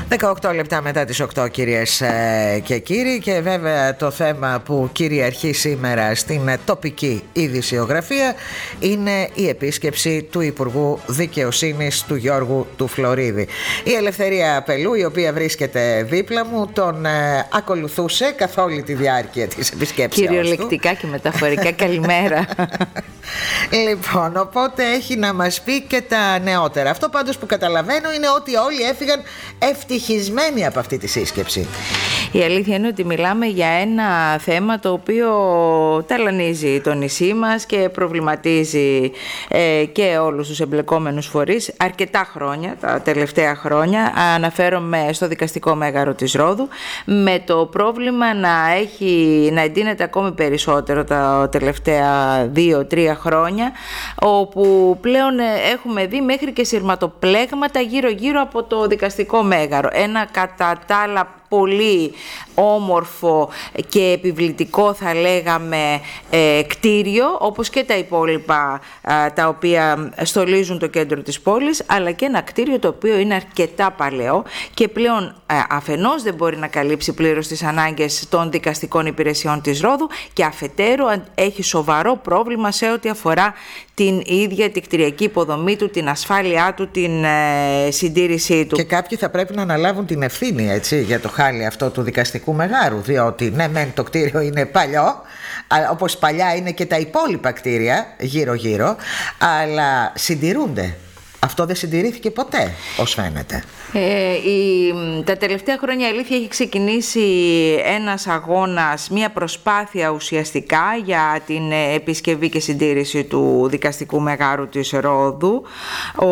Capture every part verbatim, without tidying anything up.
δεκαοκτώ λεπτά μετά τις οκτώ, κυρίες και κύριοι, και βέβαια το θέμα που κυριαρχεί σήμερα στην τοπική ειδησιογραφία είναι η επίσκεψη του Υπουργού Δικαιοσύνης του Γιώργου του Φλωρίδη. Η Ελευθερία Πελού, η οποία βρίσκεται δίπλα μου, τον ε, ακολουθούσε καθ' όλη τη διάρκεια της επισκέψεως του. Κυριολεκτικά και μεταφορικά καλημέρα. Λοιπόν, οπότε έχει να μας πει και τα νεότερα. Αυτό πάντως που καταλαβαίνω είναι ότι όλοι έφυγαν ευτυχισμένοι από αυτή τη σύσκεψη. Η αλήθεια είναι ότι μιλάμε για ένα θέμα το οποίο ταλανίζει το νησί μας και προβληματίζει ε, και όλους τους εμπλεκόμενους φορείς αρκετά χρόνια, τα τελευταία χρόνια. Αναφέρομαι στο δικαστικό μέγαρο της Ρόδου, με το πρόβλημα να, έχει, να εντείνεται ακόμη περισσότερο τα τελευταία δύο τρία χρόνια, όπου πλέον έχουμε δει μέχρι και σειρματοπλέγματα γύρω-γύρω από το δικαστικό μέγαρο. Ένα κατά τα άλλα πολύ όμορφο και επιβλητικό, θα λέγαμε, ε, κτίριο, όπως και τα υπόλοιπα ε, τα οποία στολίζουν το κέντρο της πόλης, αλλά και ένα κτίριο το οποίο είναι αρκετά παλαιό και πλέον ε, αφενός δεν μπορεί να καλύψει πλήρως τις ανάγκες των δικαστικών υπηρεσιών της Ρόδου, και αφετέρου έχει σοβαρό πρόβλημα σε ό,τι αφορά την ίδια την κτηριακή υποδομή του, την ασφάλειά του, την ε, συντήρησή του. Και κάποιοι θα πρέπει να αναλάβουν την ευθύνη, έτσι, για το χάλι αυτό του δικαστικού μεγάρου, διότι ναι μεν το κτίριο είναι παλιό, όπως παλιά είναι και τα υπόλοιπα κτίρια γύρω-γύρω, αλλά συντηρούνται. Αυτό δεν συντηρήθηκε ποτέ, ως φαίνεται. Ε, η, τα τελευταία χρόνια, η αλήθεια, έχει ξεκινήσει ένας αγώνας, μια προσπάθεια ουσιαστικά για την επισκευή και συντήρηση του δικαστικού μεγάρου της Ρόδου. Ο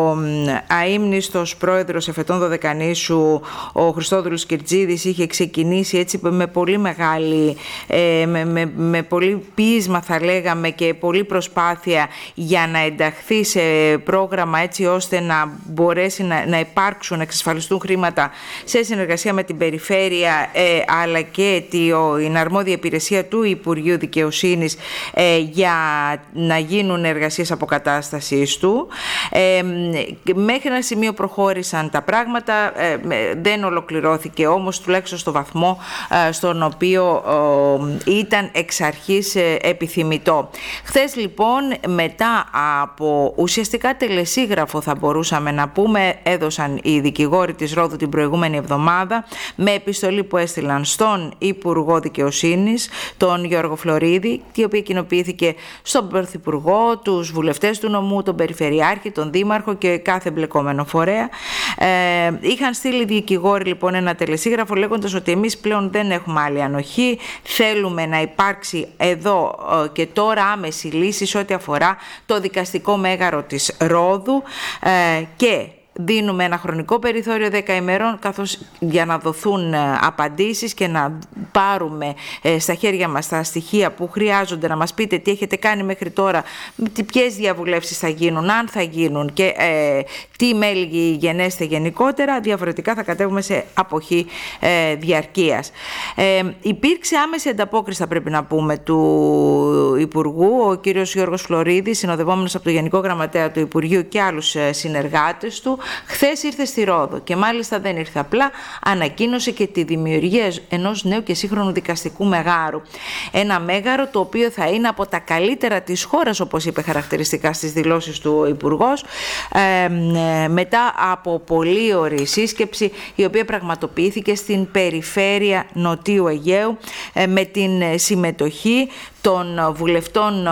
αείμνηστος πρόεδρος εφετών Δωδεκανήσου, ο Χριστόδουλος Κυρτζίδης, είχε ξεκινήσει έτσι με πολύ μεγάλη, ε, με, με, με πολύ πείσμα, θα λέγαμε, και πολύ προσπάθεια για να ενταχθεί σε πρόγραμμα, έτσι ώστε να μπορέσει να, να υπάρξουν, να εξασφαλιστούν χρήματα σε συνεργασία με την περιφέρεια, ε, αλλά και την αρμόδια υπηρεσία του Υπουργείου Δικαιοσύνης ε, για να γίνουν εργασίες αποκατάστασης του. Ε, μέχρι ένα σημείο προχώρησαν τα πράγματα, ε, δεν ολοκληρώθηκε όμως, τουλάχιστον στο βαθμό ε, στον οποίο ε, ήταν εξ αρχής ε, επιθυμητό. Χθες λοιπόν, μετά από ουσιαστικά τελεσίγραφο, θα μπορούσαμε να πούμε, έδωσαν οι δικηγόροι της Ρόδου την προηγούμενη εβδομάδα, με επιστολή που έστειλαν στον Υπουργό Δικαιοσύνης, τον Γιώργο Φλωρίδη, η οποία κοινοποιήθηκε στον Πρωθυπουργό, τους βουλευτές του νομού, τον Περιφερειάρχη, τον Δήμαρχο και κάθε εμπλεκόμενο φορέα. Ε, είχαν στείλει οι δικηγόροι λοιπόν ένα τελεσίγραφο λέγοντας ότι εμείς πλέον δεν έχουμε άλλη ανοχή, θέλουμε να υπάρξει εδώ ε, και τώρα άμεση λύση σε ό,τι αφορά το δικαστικό μέγαρο της Ρόδου, ε, και δίνουμε ένα χρονικό περιθώριο δέκα ημερών, καθώς για να δοθούν απαντήσεις και να πάρουμε στα χέρια μας τα στοιχεία που χρειάζονται, να μας πείτε τι έχετε κάνει μέχρι τώρα, ποιες διαβουλεύσεις θα γίνουν, αν θα γίνουν και ε, τι μέλη γενέστε γενικότερα. Διαφορετικά θα κατέβουμε σε αποχή ε, διαρκείας. Ε, υπήρξε άμεση ανταπόκριση, θα πρέπει να πούμε, του Υπουργού. Ο κύριος Γιώργος Φλωρίδης, συνοδευόμενος από το Γενικό Γραμματέα του Υπουργείου και άλλους συνεργάτες του, χθες ήρθε στη Ρόδο και μάλιστα δεν ήρθε απλά, ανακοίνωσε και τη δημιουργία ενός νέου και σύγχρονου δικαστικού μεγάρου. Ένα μέγαρο το οποίο θα είναι από τα καλύτερα της χώρας, όπως είπε χαρακτηριστικά στις δηλώσεις του ο Υπουργός, ε, μετά από πολύ ωραία σύσκεψη η οποία πραγματοποιήθηκε στην περιφέρεια Νοτίου Αιγαίου, ε, με την συμμετοχή των βουλευτών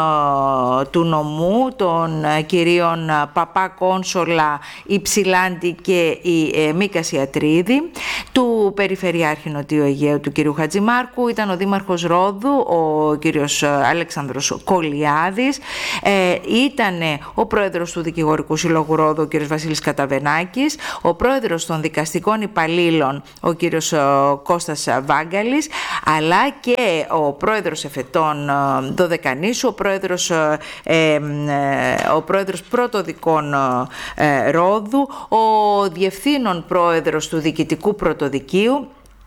του νομού, των κυρίων Παπά Κόνσολα, Υψηλάντη και η Μίκα Σιατρίδη, του Περιφερειάρχη Νοτίου Αιγαίου, του κυρίου Χατζημάρκου, ήταν ο Δήμαρχος Ρόδου, ο κύριος Αλέξανδρος Κολιάδης, ε, ήταν ο πρόεδρος του Δικηγορικού Συλλόγου Ρόδου, ο κύριος Βασίλης Καταβενάκης, ο πρόεδρος των δικαστικών υπαλλήλων, ο κύριος Κώστας Βάγκαλης, αλλά και ο πρόεδρος εφετών Δωδεκανήσου, ο πρόεδρος, ε, ε, ο πρόεδρος πρωτοδικών ε, Ρόδου, ο διευθύνων πρόεδρος του Διοικητικού Πρωτοδικείου,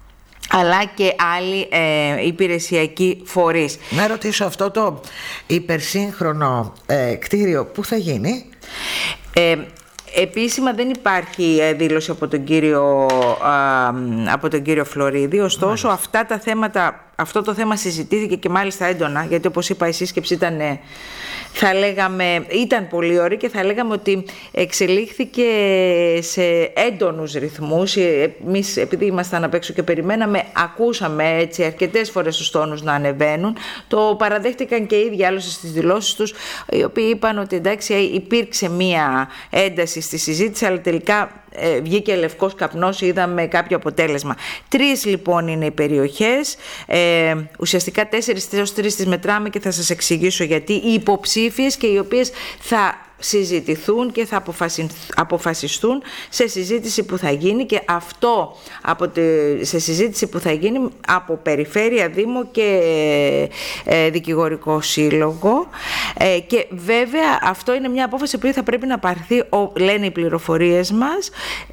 αλλά και άλλοι ε, υπηρεσιακοί φορείς. Να ρωτήσω, αυτό το υπερσύγχρονο ε, κτίριο πού θα γίνει? Ε, Επίσημα δεν υπάρχει δήλωση από τον κύριο, α, από τον κύριο Φλωρίδη, ωστόσο αυτά τα θέματα, αυτό το θέμα συζητήθηκε και μάλιστα έντονα, γιατί όπως είπα η σύσκεψη ήταν, θα λέγαμε, ήταν πολύ ωραία και θα λέγαμε ότι εξελίχθηκε σε έντονους ρυθμούς. Εμείς, επειδή ήμασταν απ' έξω και περιμέναμε, ακούσαμε έτσι αρκετές φορές τους τόνους να ανεβαίνουν. Το παραδέχτηκαν και οι ίδιοι άλλωστε στις δηλώσεις τους, οι οποίοι είπαν ότι εντάξει, υπήρξε μία ένταση στη συζήτηση, αλλά τελικά ε, βγήκε λευκός καπνός, είδαμε κάποιο αποτέλεσμα. Τρεις λοιπόν είναι οι περιοχές, ε, ουσιαστικά τέσσερις έως τρεις τις μετράμε και θα σας εξηγήσω γιατί, οι υποψήφιες και οι οποίες θα συζητηθούν και θα αποφασιστούν σε συζήτηση που θα γίνει, και αυτό από τη, σε συζήτηση που θα γίνει από Περιφέρεια, Δήμο και ε, Δικηγορικό Σύλλογο, ε, και βέβαια αυτό είναι μια απόφαση που θα πρέπει να πάρθει, λένε οι πληροφορίες μας,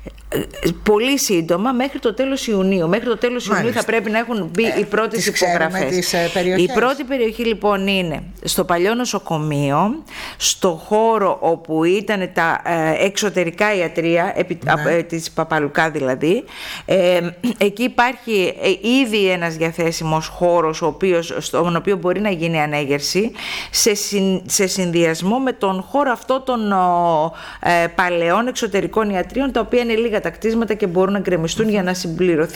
πολύ σύντομα, μέχρι το τέλος Ιουνίου. Μέχρι το τέλος Μάλιστα. Ιουνίου θα πρέπει να έχουν μπει ε, οι πρώτες υπογραφές. Τις, ε, η πρώτη περιοχή λοιπόν είναι στο παλιό νοσοκομείο, στο χώρο όπου ήταν τα ε, εξωτερικά ιατρεία, επί, ναι. ε, της Παπαλουκά δηλαδή. Ε, εκεί υπάρχει ε, ήδη ένας διαθέσιμος χώρος, ο οποίος, στον οποίο μπορεί να γίνει ανέγερση, σε, συν, σε συνδυασμό με τον χώρο αυτό των ε, παλαιών εξωτερικών ιατρίων, τα οποία είναι λίγα τα κτίσματα και μπορούν να γκρεμιστούν για να συμπληρωθεί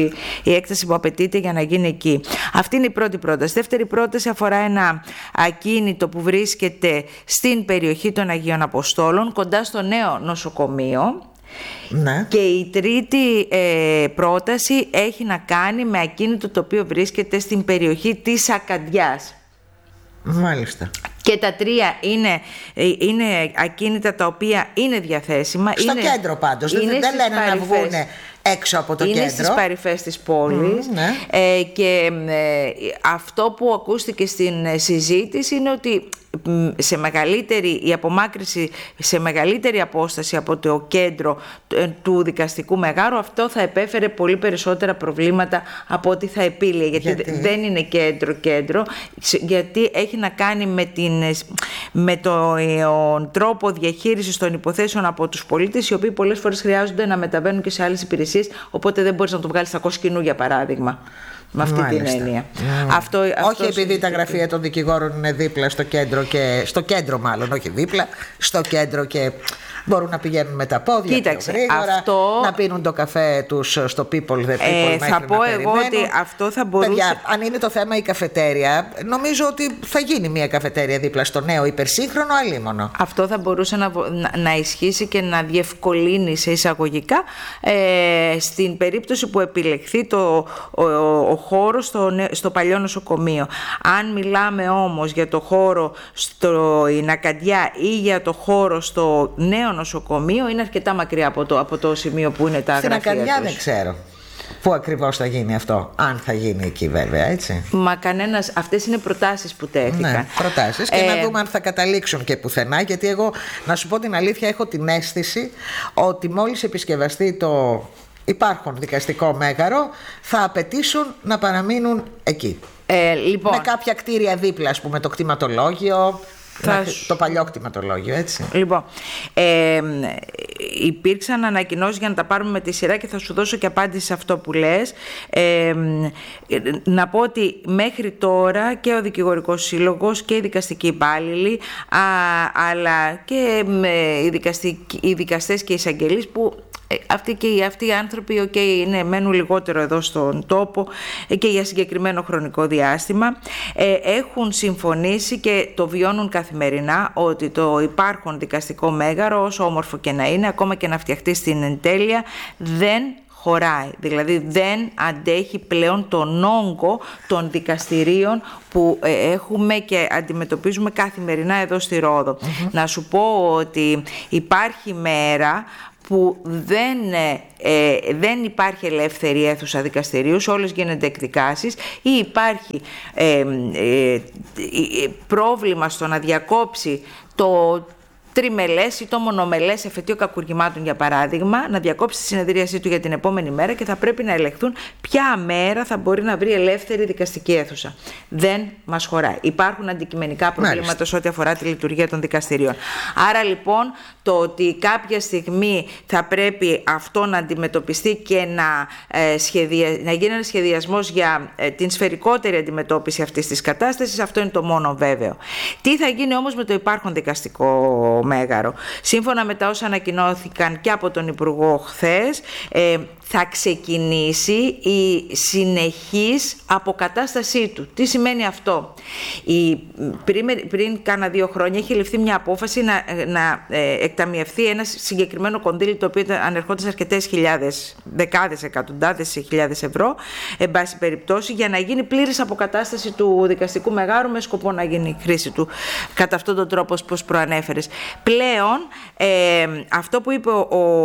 η έκταση που απαιτείται για να γίνει εκεί. Αυτή είναι η πρώτη πρόταση. Δεύτερη πρόταση αφορά ένα ακίνητο που βρίσκεται στην περιοχή των Αγίων Αποστόλων, κοντά στο νέο νοσοκομείο. Ναι. Και η τρίτη ε, πρόταση έχει να κάνει με ακίνητο το οποίο βρίσκεται στην περιοχή της Ακαντιάς. Μάλιστα. Και τα τρία είναι, είναι ακίνητα τα οποία είναι διαθέσιμα. Στο είναι, κέντρο πάντως, δεν, δεν λένε να βγουν έξω από το είναι κέντρο. Είναι στις παρυφές της πόλης. Mm, ναι. ε, και ε, αυτό που ακούστηκε στην συζήτηση είναι ότι σε μεγαλύτερη, η απομάκρυση σε μεγαλύτερη απόσταση από το κέντρο του δικαστικού μεγάρου, αυτό θα επέφερε πολύ περισσότερα προβλήματα από ό,τι θα επίλυε, γιατί, γιατί? δεν είναι κέντρο-κέντρο, γιατί έχει να κάνει με, την, με τον τρόπο διαχείρισης των υποθέσεων από τους πολίτες, οι οποίοι πολλές φορές χρειάζονται να μεταβαίνουν και σε άλλες υπηρεσίες, οπότε δεν μπορείς να το βγάλεις στα Κοσκινού για παράδειγμα. Με αυτή Μάλιστα. την έννοια. Mm. Αυτό, όχι επειδή τα γραφεία των δικηγόρων είναι δίπλα στο κέντρο, και στο κέντρο μάλλον, όχι δίπλα, στο κέντρο, και μπορούν να πηγαίνουν με τα πόδια. Κοίταξε, πιο γρήγορα, αυτό... να πίνουν το καφέ τους στο People the People. Ε, θα πω εγώ ότι αυτό θα μπορούσε... Παιδιά, αν είναι το θέμα η καφετέρια, νομίζω ότι θα γίνει μια καφετέρια δίπλα στο νέο υπερσύγχρονο αλίμονο. Αυτό θα μπορούσε να, να, να ισχύσει και να διευκολύνει σε εισαγωγικά ε, στην περίπτωση που επιλεχθεί το, ο, ο χώρο στο, στο παλιό νοσοκομείο. Αν μιλάμε όμως για το χώρο στο Ακαντιά ή για το χώρο στο νέο νοσοκομείο, είναι αρκετά μακριά από το, από το σημείο που είναι τα στην γραφεία Ακαντιά τους. Δεν ξέρω πού ακριβώς θα γίνει αυτό, αν θα γίνει εκεί βέβαια, έτσι. Μα κανένας, αυτές είναι προτάσεις που τέθηκαν. Ναι, προτάσεις, και ε... να δούμε αν θα καταλήξουν και πουθενά, γιατί εγώ, να σου πω την αλήθεια, έχω την αίσθηση ότι μόλις επισκευαστεί το υπάρχον δικαστικό μέγαρο, θα απαιτήσουν να παραμείνουν εκεί. Ε, λοιπόν, με κάποια κτίρια δίπλα, ας πούμε, το κτηματολόγιο, θα... το παλιό κτηματολόγιο, έτσι. Λοιπόν, ε, υπήρξαν ανακοινώσεις, για να τα πάρουμε με τη σειρά και θα σου δώσω και απάντηση σε αυτό που λες. Ε, να πω ότι μέχρι τώρα και ο Δικηγορικός Σύλλογος και οι δικαστικοί υπάλληλοι, α, αλλά και ε, οι, δικαστικοί, οι δικαστές και οι εισαγγελείς, που αυτοί και οι, αυτοί οι άνθρωποι okay, είναι, μένουν λιγότερο εδώ στον τόπο και για συγκεκριμένο χρονικό διάστημα, ε, έχουν συμφωνήσει και το βιώνουν καθημερινά ότι το υπάρχον δικαστικό μέγαρο, όσο όμορφο και να είναι, ακόμα και να φτιαχτεί στην εντέλεια, δεν χωράει. Δηλαδή δεν αντέχει πλέον τον όγκο των δικαστηρίων που ε, έχουμε και αντιμετωπίζουμε καθημερινά εδώ στη Ρόδο. Mm-hmm. Να σου πω ότι υπάρχει μέρα που δεν, ε, δεν υπάρχει ελεύθερη αίθουσα δικαστηρίου, σε όλες γίνονται εκδικάσεις, ή υπάρχει ε, ε, ε, πρόβλημα στο να διακόψει το τριμελές ή το μονομελές εφετείο κακουργημάτων, για παράδειγμα, να διακόψει τη συνεδρίασή του για την επόμενη μέρα και θα πρέπει να ελεγχθούν ποια μέρα θα μπορεί να βρει ελεύθερη δικαστική αίθουσα. Δεν μας χωράει. Υπάρχουν αντικειμενικά προβλήματα σε ό,τι αφορά τη λειτουργία των δικαστηρίων. Άρα λοιπόν το ότι κάποια στιγμή θα πρέπει αυτό να αντιμετωπιστεί και να, ε, σχεδια... να γίνει ένα σχεδιασμός για ε, την σφαιρικότερη αντιμετώπιση αυτής της κατάστασης, αυτό είναι το μόνο βέβαιο. Τι θα γίνει όμως με το υπάρχον δικαστικό μέγαρο? Σύμφωνα με τα όσα ανακοινώθηκαν και από τον Υπουργό χθες, ε, θα ξεκινήσει η συνεχής αποκατάστασή του. Τι σημαίνει αυτό? Η, πριν, πριν κάνα δύο χρόνια έχει ληφθεί μια απόφαση να, να ε, εκταμιευθεί ένα συγκεκριμένο κονδύλι, το οποίο ανερχόταν σε αρκετές χιλιάδες, δεκάδες, εκατοντάδες χιλιάδες ευρώ, εν πάση περιπτώσει, για να γίνει πλήρης αποκατάσταση του δικαστικού μεγάρου, με σκοπό να γίνει χρήση του κατά αυτόν τον τρόπο, όπως προανέφερες. Πλέον, ε, αυτό που είπε ο,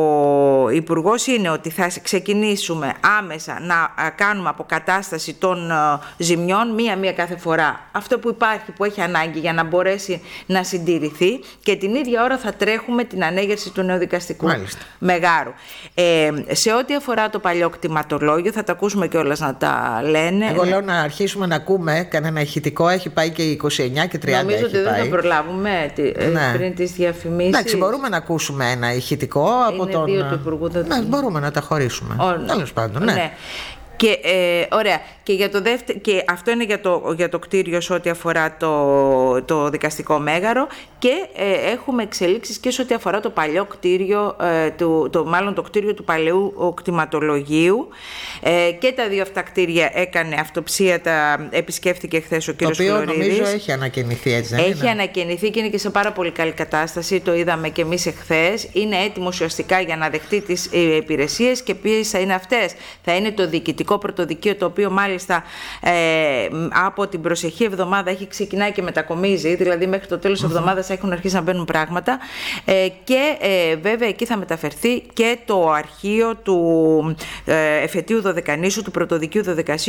ο Υπουργός είναι ότι θα ξεκινήσουμε άμεσα να κάνουμε αποκατάσταση των ζημιών μία-μία κάθε φορά. Αυτό που υπάρχει, που έχει ανάγκη, για να μπορέσει να συντηρηθεί, και την ίδια ώρα θα τρέχουμε την ανέγερση του νεοδικαστικού Μάλιστα. μεγάρου. Ε, σε ό,τι αφορά το παλιό κτηματολόγιο, θα τα ακούσουμε κιόλας να τα λένε. Εγώ λέω να αρχίσουμε να ακούμε κανένα ηχητικό. Έχει πάει και είκοσι εννιά και τριάντα. Νομίζω ότι δεν θα προλάβουμε ναι. πριν τις διαφημίσεις. Εντάξει, μπορούμε να ακούσουμε ένα ηχητικό από είναι τον. Δύο του Υπουργού, θα... ναι, μπορούμε να τα χωρίσουμε. Τέλος πάντων, ναι. ναι. Και, ε, ωραία. Και, για το δεύτε... και αυτό είναι για το, για το κτίριο σε ό,τι αφορά το, το δικαστικό μέγαρο, και ε, έχουμε εξελίξεις και σε ό,τι αφορά το παλιό κτίριο, ε, του, το, μάλλον το κτίριο του παλαιού κτηματολογίου. Ε, και τα δύο αυτά κτίρια έκανε αυτοψία, τα επισκέφθηκε χθες ο κύριος Φλωρίδης. Το οποίο νομίζω έχει ανακαινηθεί, έτσι δεν έχει είναι? ανακαινηθεί και είναι και σε πάρα πολύ καλή κατάσταση, το είδαμε και εμείς εχθές. Είναι έτοιμο ουσιαστικά για να δεχτεί τις ε, υπηρεσίες, και ποιες θα είναι αυτές? Θα είναι το διοικητικό πρωτοδικείο, το οποίο μάλιστα ε, από την προσεχή εβδομάδα έχει ξεκινάει και μετακομίζει, δηλαδή μέχρι το τέλος της εβδομάδας έχουν αρχίσει να μπαίνουν πράγματα, ε, και ε, βέβαια εκεί θα μεταφερθεί και το αρχείο του ε, εφετείου Δωδεκανήσου, του πρωτοδικείου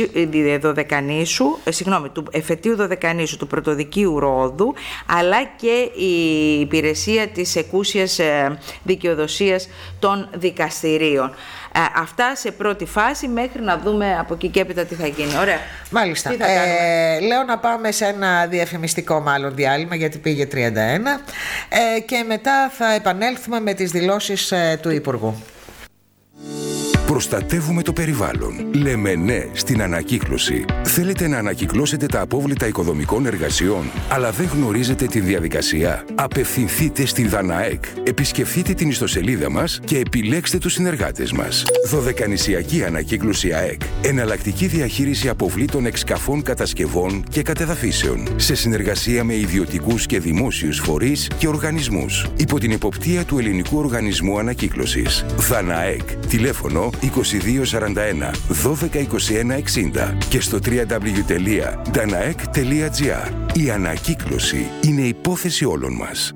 Δωδεκανήσου, ε, συγγνώμη, του εφετείου Δωδεκανήσου, του πρωτοδικείου Ρόδου, αλλά και η υπηρεσία της εκούσιας ε, δικαιοδοσίας των δικαστηρίων. Ε, αυτά σε πρώτη φάση, μέχρι να δούμε από εκεί και έπειτα τι θα γίνει. Ωραία. Μάλιστα. Ε, λέω να πάμε σε ένα διαφημιστικό μάλλον διάλειμμα, γιατί πήγε τριάντα ένα, ε, και μετά θα επανέλθουμε με τις δηλώσεις ε, του Υπουργού. Προστατεύουμε το περιβάλλον. Λέμε ναι στην ανακύκλωση. Θέλετε να ανακυκλώσετε τα απόβλητα οικοδομικών εργασιών, αλλά δεν γνωρίζετε τη διαδικασία? Απευθυνθείτε στη Δαναέκ. Επισκεφτείτε την ιστοσελίδα μας και επιλέξτε τους συνεργάτες μας. Δωδεκανησιακή Ανακύκλωση ΑΕΚ. Εναλλακτική διαχείριση αποβλήτων εξκαφών, κατασκευών και κατεδαφίσεων. Σε συνεργασία με ιδιωτικούς και δημόσιους φορείς και οργανισμούς. Υπό την εποπτεία του Ελληνικού Οργανισμού Ανακύκλωσης. Δαναέκ. Τηλέφωνο είκοσι δύο σαράντα ένα δώδεκα είκοσι ένα εξήντα και στο double-u double-u double-u τελεία danaek τελεία gr. Η ανακύκλωση είναι υπόθεση όλων μας.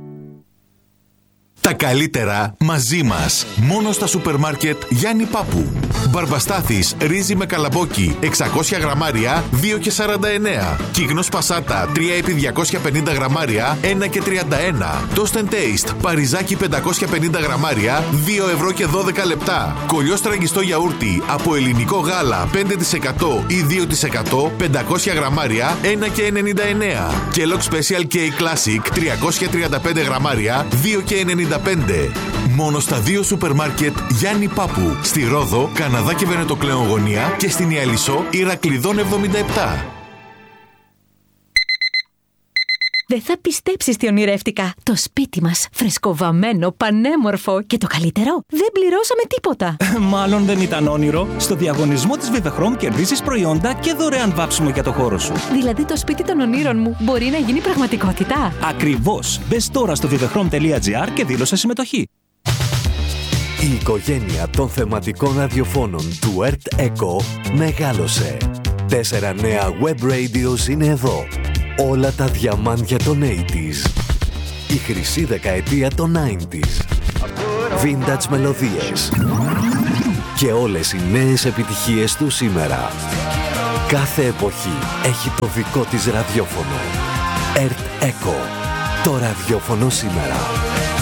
Τα καλύτερα μαζί μας. Μόνο στα σούπερ μάρκετ Γιάννη Πάπου. Μπαρμπαστάθης ρύζι με καλαμπόκι εξακόσια γραμμάρια δύο και σαράντα εννέα. Κύκνος πασάτα τρία επί διακόσια πενήντα γραμμάρια ένα και τριάντα ένα. Toast and Taste παριζάκι πεντακόσια πενήντα γραμμάρια δύο ευρώ και δώδεκα λεπτά. Κολλιό στραγγιστό γιαούρτι από ελληνικό γάλα πέντε τοις εκατό ή δύο τοις εκατό πεντακόσια γραμμάρια ένα και ενενήντα εννέα. Kellogg Special K Classic τριακόσια τριάντα πέντε γραμμάρια δύο και ενενήντα πέντε. Μόνο στα δύο σούπερ μάρκετ Γιάννη Πάπου. Στη Ρόδο, Καναδά και Βενετοκλέον γωνία, και στην Ιαλισσό, Ηρακλειδών εβδομήντα επτά. Δεν θα πιστέψεις τι ονειρεύτηκα. Το σπίτι μας, φρεσκοβαμμένο, πανέμορφο, και το καλύτερο, δεν πληρώσαμε τίποτα. Μάλλον δεν ήταν όνειρο. Στο διαγωνισμό της Vivechrom κερδίζεις προϊόντα και δωρεάν βάψιμο για το χώρο σου. Δηλαδή το σπίτι των ονείρων μου μπορεί να γίνει πραγματικότητα. Ακριβώς. Μπες τώρα στο vivechrom τελεία gr και δήλωσε συμμετοχή. Η οικογένεια των θεματικών ραδιοφώνων του Ερτ Echo μεγάλωσε. Τέσσερα νέα web radios είναι εδώ. Όλα τα διαμάντια των ογδόντα. Η χρυσή δεκαετία των ενενήντα. Vintage μελωδίες. Και όλες οι νέες επιτυχίες του σήμερα. Κάθε εποχή έχει το δικό της ραδιόφωνο. Ερτ Echo. Το ραδιόφωνο σήμερα.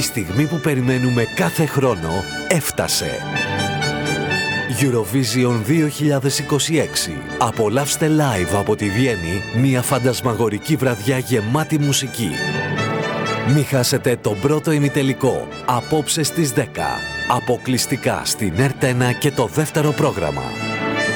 Η στιγμή που περιμένουμε κάθε χρόνο έφτασε. Eurovision δύο χιλιάδες είκοσι έξι. Απολαύστε live από τη Βιέννη μια φαντασμαγορική βραδιά γεμάτη μουσική. Μη χάσετε τον πρώτο ημιτελικό απόψε στις δέκα. Αποκλειστικά στην Ερτ ένα και το δεύτερο πρόγραμμα.